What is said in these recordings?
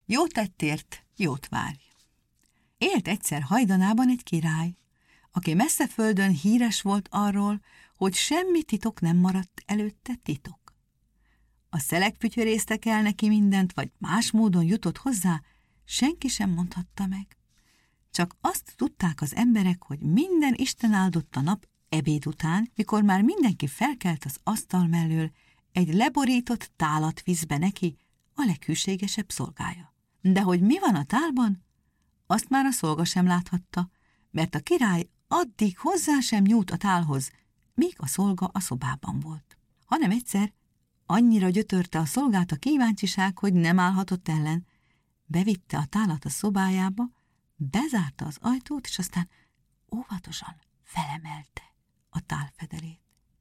Jó tettért, jót várj. Élt egyszer hajdanában egy király, aki messze földön híres volt arról, hogy semmi titok nem maradt előtte titok. A szelek fütyörésztek el neki mindent, vagy más módon jutott hozzá, senki sem mondhatta meg. Csak azt tudták az emberek, hogy minden Isten áldott a nap ebéd után, mikor már mindenki felkelt az asztal mellől, egy leborított tálat visz be neki a leghűségesebb szolgája. De hogy mi van a tálban, azt már a szolga sem láthatta, mert a király addig hozzá sem nyúlt a tálhoz, míg a szolga a szobában volt. Hanem egyszer annyira gyötörte a szolgát a kíváncsiság, hogy nem állhatott ellen. Bevitte a tálat a szobájába, bezárta az ajtót, és aztán óvatosan felemelte a tálfedelét.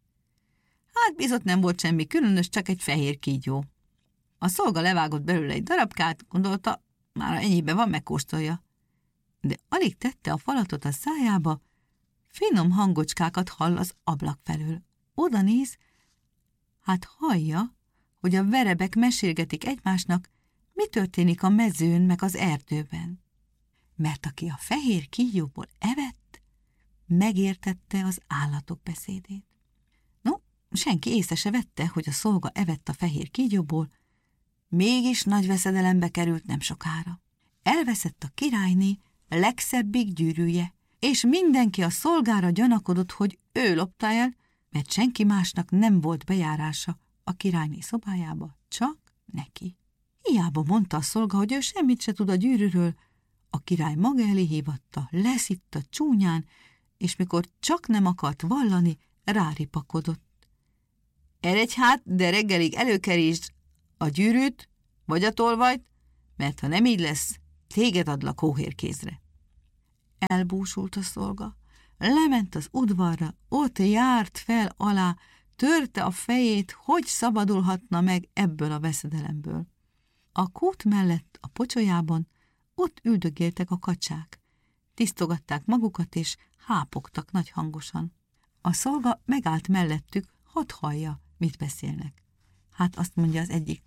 Hát bizott nem volt semmi különös, csak egy fehér kígyó. A szolga levágott belőle egy darabkát, gondolta, már ennyibe van, megkóstolja. De alig tette a falatot a szájába, finom hangocskákat hall az ablak felől. Oda néz, hát hallja, hogy a verebek mesélgetik egymásnak, mi történik a mezőn meg az erdőben. Mert aki a fehér kígyóból evett, megértette az állatok beszédét. No, senki észre se vette, hogy a szolga evett a fehér kígyóból, mégis nagy veszedelembe került nem sokára. Elveszett a királyné legszebbik gyűrűje, és mindenki a szolgára gyanakodott, hogy ő lopta el, mert senki másnak nem volt bejárása a királyné szobájába, csak neki. Hiába mondta a szolga, hogy ő semmit se tud a gyűrűről, a király maga elé hívatta, leszitta csúnyán, és mikor csak nem akart vallani, ráripakodott. Eredj hát, de reggelig előkerítsd a gyűrűt, vagy a tolvajt, mert ha nem így lesz, téged adlak hóhérkézre. Elbúsult a szolga, lement az udvarra, ott járt fel alá, törte a fejét, hogy szabadulhatna meg ebből a veszedelemből. A kút mellett, a pocsolyában, ott üldögéltek a kacsák, tisztogatták magukat és hápogtak nagy hangosan. A szolga megállt mellettük, hadd hallja, mit beszélnek. Hát azt mondja az egyik.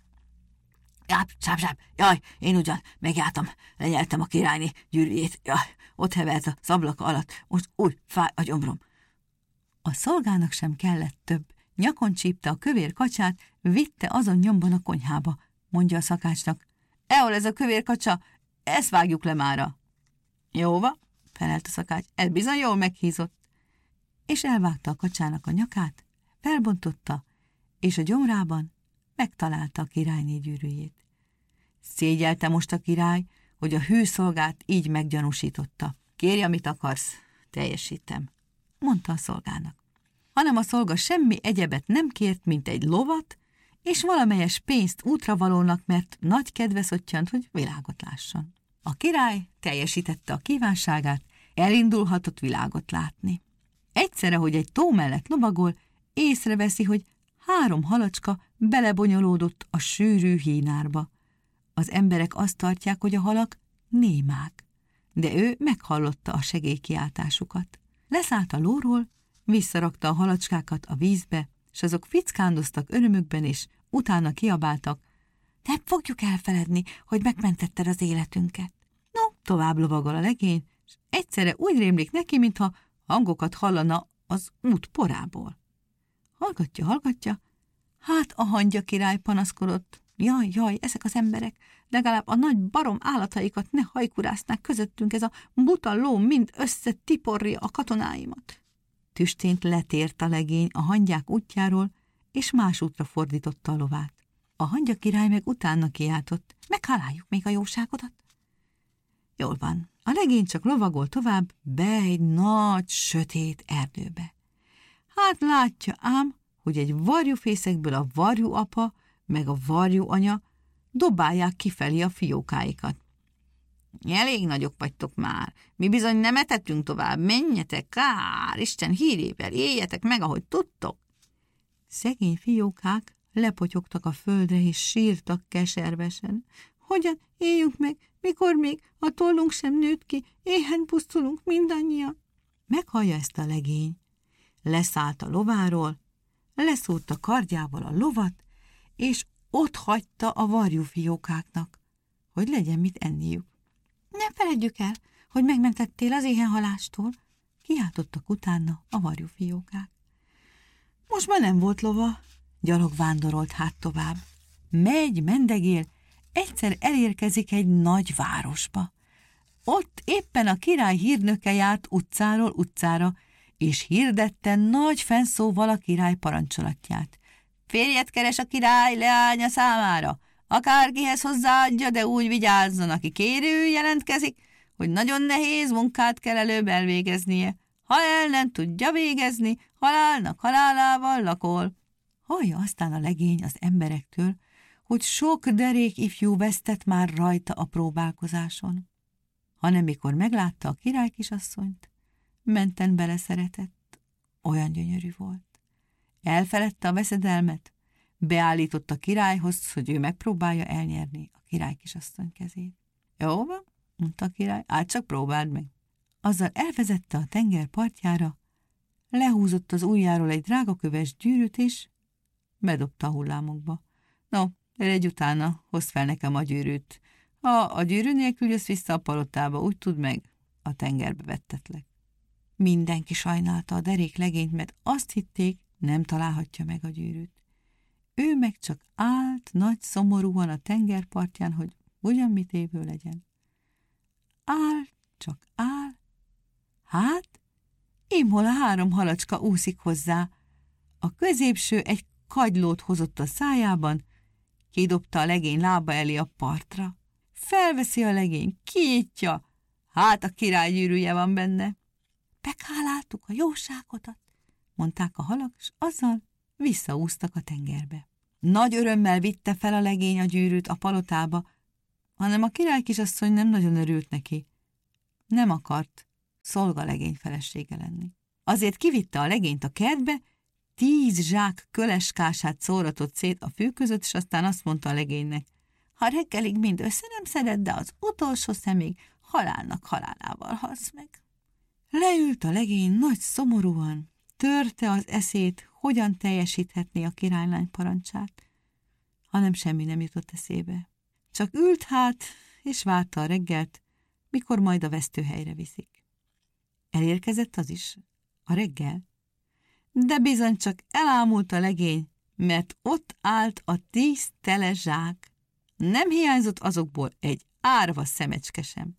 Jaj, én ugyan megjártam, lenyeltem a királyné gyűrűjét, jaj, ott hevert az ablaka alatt, most úgy fáj a gyomrom. A szolgának sem kellett több, nyakon csípte a kövér kacsát, vitte azon nyomban a konyhába, mondja a szakácsnak. Ehol ez a kövér kacsa, ezt vágjuk le mára. Jóva, felelt a szakács, ez bizony jól meghízott. És elvágta a kacsának a nyakát, felbontotta, és a gyomrában megtalálta a királyné gyűrűjét. Szégyelte most a király, hogy a hű szolgát így meggyanúsította. Kérj, amit akarsz, teljesítem, mondta a szolgának. Hanem a szolga semmi egyebet nem kért, mint egy lovat, és valamelyes pénzt útravalónak, mert nagy kedve szottyant, hogy világot lásson. A király teljesítette a kívánságát, elindulhatott világot látni. Egyszerre, hogy egy tó mellett lovagol, észreveszi, hogy 3 halacska belebonyolódott a sűrű hínárba. Az emberek azt tartják, hogy a halak némák, de ő meghallotta a segélykiáltásukat. Leszállt a lóról, visszarakta a halacskákat a vízbe, s azok fickándoztak örömükben, és utána kiabáltak, nem fogjuk elfeledni, hogy megmentetted az életünket. No, tovább lovagol a legény, és egyszerre úgy rémlik neki, mintha hangokat hallana az út porából. Hallgatja, hát a hangya király panaszkodott. Jaj, ezek az emberek, legalább a nagy barom állataikat ne hajkurásznák közöttünk, ez a buta ló mind összetiporja a katonáimat. Tüstént letért a legény a hangyák útjáról, és más útra fordította a lovát. A hangya király meg utána kiáltott, megháláljuk még a jóságodat. Jól van, a legény csak lovagol tovább, be egy nagy, sötét erdőbe. Hát látja ám, hogy egy varjúfészekből a varjú apa meg a varjú anya dobálják kifelé a fiókáikat. Elég nagyok vagytok már, mi bizony nem etetünk tovább, menjetek, kár, Isten hírével, éljetek meg, ahogy tudtok. Szegény fiókák lepotyogtak a földre, és sírtak keservesen. Hogyan éljünk meg, mikor még a tollunk sem nőtt ki, éhen pusztulunk mindannyian. Meghallja ezt a legény. Leszállt a lováról, leszúrta kardjával a lovat, és ott hagyta a varjú fiókáknak, hogy legyen mit enniük. Ne feledjük el, hogy megmentettél az éhenhalástól, kiáltottak utána a varjúfiókák. Most már nem volt lova, gyalog vándorolt hát tovább. Megy, mendegél, egyszer elérkezik egy nagy városba. Ott éppen a király hírnöke járt utcáról utcára, és hirdette nagy fennszóval a király parancsolatját. Férjet keres a király leánya számára, akárkihez hozzáadja, de úgy vigyázzon, aki kérő jelentkezik, hogy nagyon nehéz munkát kell előbb elvégeznie. Ha el nem tudja végezni, halálnak halálával lakol. Hallja aztán a legény az emberektől, hogy sok derék ifjú vesztett már rajta a próbálkozáson. Hanem mikor meglátta a király kisasszonyt, menten beleszeretett, olyan gyönyörű volt. Elfeledte a veszedelmet, beállított a királyhoz, hogy ő megpróbálja elnyerni a király kisasszony kezét. Jó van, mondta a király, csak próbáld meg. Azzal elvezette a tenger partjára, lehúzott az ujjáról egy drágaköves gyűrűt, és bedobta a hullámokba. No, eredj utána, hozd fel nekem a gyűrűt. Ha a gyűrű nélkül jössz vissza a palotába, úgy tudd meg, a tengerbe vettetlek. Mindenki sajnálta a derék legényt, mert azt hitték, nem találhatja meg a gyűrűt. Ő meg csak állt nagy szomorúan a tengerpartján, hogy ugyan mit évő legyen. Áll, csak áll. Hát, imhol a 3 halacska úszik hozzá. A középső egy kagylót hozott a szájában, kidobta a legény lába elé a partra. Felveszi a legény, kinyitja, hát a király gyűrűje van benne. Megháláltuk a jóságodat, mondták a halak, és azzal visszaúztak a tengerbe. Nagy örömmel vitte fel a legény a gyűrűt a palotába, hanem a király kisasszony nem nagyon örült neki. Nem akart szolgalegény felesége lenni. Azért kivitte a legényt a kertbe, 10 zsák köleskását szóratott szét a fű között, és aztán azt mondta a legénynek, ha reggelig mind össze nem szeded, de az utolsó szemig halálnak halálával halsz meg. Leült a legény nagy szomorúan, törte az eszét, hogyan teljesíthetné a királylány parancsát, hanem semmi nem jutott eszébe. Csak ült hát, és várta a reggelt, mikor majd a vesztőhelyre viszik. Elérkezett az is, a reggel, de bizony csak elámult a legény, mert ott állt a 10 tele zsák. Nem hiányzott azokból egy árva szemecske sem.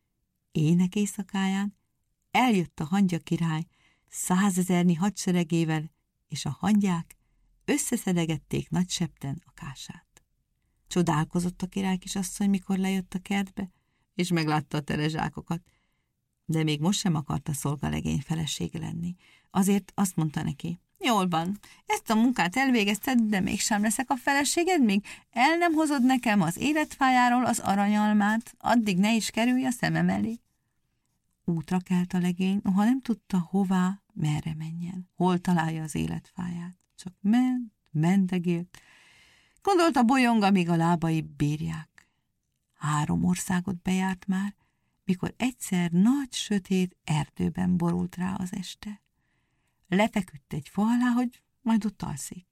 Ének éjszakáján eljött a hangya király 100 000 hadseregével, és a hangyák összeszedegették nagy septen a kását. Csodálkozott a király kisasszony, mikor lejött a kertbe, és meglátta a tele zsákokat, de még most sem akarta szolgalegény felesége lenni. Azért azt mondta neki, jól van, ezt a munkát elvégezted, de mégsem leszek a feleséged, míg el nem hozod nekem az életfájáról az aranyalmát, addig ne is kerülj a szemem elé. Útra kelt a legény, noha nem tudta hová, merre menjen, hol találja az életfáját. Csak mendegélt. Gondolta bolyong, amíg a lábai bírják. 3 országot bejárt már, mikor egyszer nagy, sötét erdőben borult rá az este. Lefeküdt egy fa alá, hogy majd ott alszik.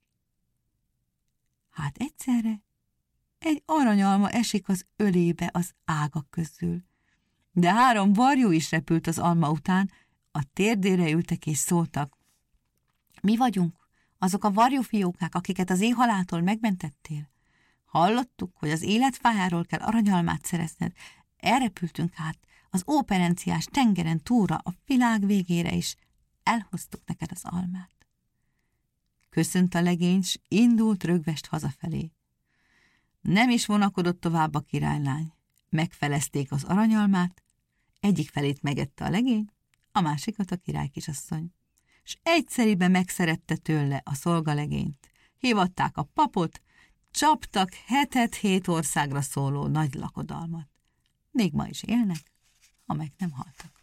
Hát egyszerre egy aranyalma esik az ölébe az ágak közül, de 3 varjú is repült az alma után, a térdére ültek és szóltak. Mi vagyunk azok a varjúfiókák, akiket az éhhaláltól megmentettél. Hallottuk, hogy az életfájáról kell aranyalmát szerezned. Elrepültünk át az óperenciás tengeren túlra a világ végére, és elhoztuk neked az almát. Köszönt a legény, s indult rögvest hazafelé. Nem is vonakodott tovább a királylány. Megfelezték az aranyalmát, egyik felét megette a legény, a másikat a király kisasszony, s egyszeriben megszerette tőle a szolgalegényt. Hívatták a papot, csaptak 7 országra szóló nagy lakodalmat. Még ma is élnek, ha meg nem haltak.